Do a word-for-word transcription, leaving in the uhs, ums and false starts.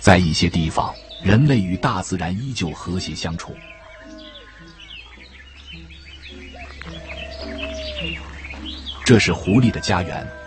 在一些地方，人类与大自然依旧和谐相处。这是狐狸的家园。